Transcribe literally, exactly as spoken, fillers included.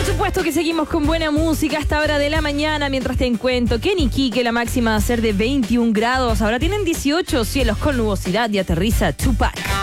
supuesto que seguimos con buena música a esta hora de la mañana, mientras te cuento que en Iquique la máxima va a ser de veintiún grados, ahora tienen dieciocho, cielos con nubosidad y aterriza Tupac.